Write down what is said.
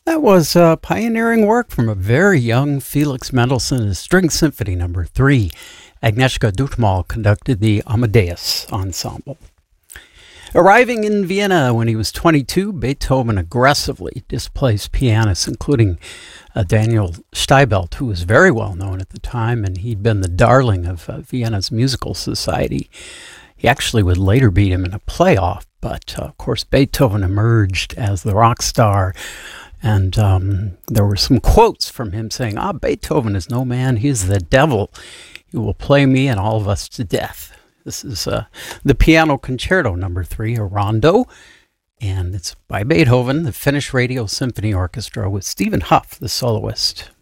That was pioneering work from a very young Felix Mendelssohn, his String Symphony Number 3. Agnieszka Dutmal conducted the Amadeus Ensemble. Arriving in Vienna when he was 22, Beethoven aggressively displaced pianists, including Daniel Steibelt, who was very well known at the time, and he'd been the darling of Vienna's musical society. He actually would later beat him in a playoff, but of course Beethoven emerged as the rock star. And there were some quotes from him saying, Beethoven is no man, he is the devil. He will play me and all of us to death. This is the Piano Concerto Number 3, a rondo, and it's by Beethoven, the Finnish Radio Symphony Orchestra, with Stephen Hough, the soloist.